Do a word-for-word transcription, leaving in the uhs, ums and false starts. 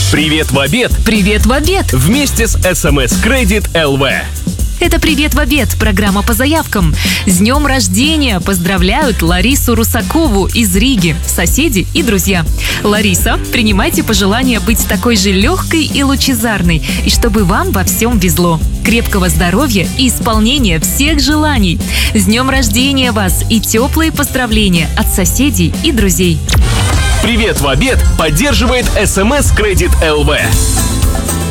Привет в обед Привет в обед! вместе с эс эм эс Credit эл ви. Это «Привет в обед» – программа по заявкам. С днем рождения поздравляют Ларису Русакову из Риги, соседи и друзья. Лариса, принимайте пожелания быть такой же легкой и лучезарной, и чтобы вам во всем везло. Крепкого здоровья и исполнения всех желаний. С днем рождения вас и теплые поздравления от соседей и друзей. Привет в обед поддерживает эс эм эс Credit эл ви.